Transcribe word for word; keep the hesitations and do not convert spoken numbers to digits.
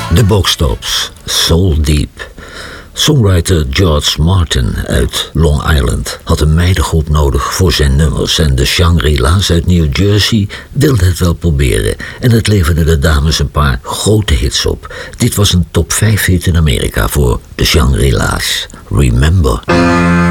De Boxtops, Soul Deep. Songwriter George Martin uit Long Island had een meidengroep nodig voor zijn nummers en de Shangri-La's uit New Jersey wilden het wel proberen en het leverde de dames een paar grote hits op. Dit was een top vijf hit in Amerika voor de Shangri-La's. Remember.